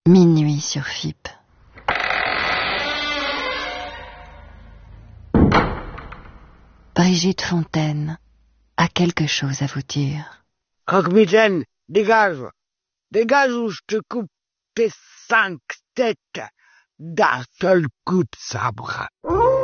Minuit sur FIP. Brigitte Fontaine a quelque chose à vous dire. Croque-mitaine, dégage. Dégage ou je te coupe tes 5 têtes d'un seul coup de sabre.